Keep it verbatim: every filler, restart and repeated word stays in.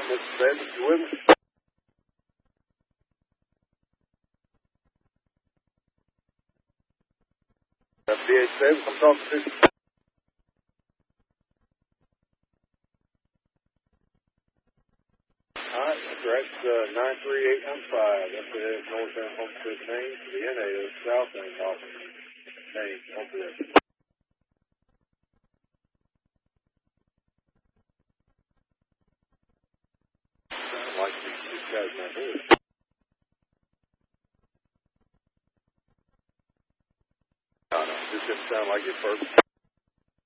Mister Davis, you with me? That's B H Davis I'm talking to. Alright, that's right. It's uh, nine three eight one five. That's the northbound Homestead Main. The N A is southbound Austin Main. Homestead. Sounds like these, these guys not here. No, no, this didn't sound like it first.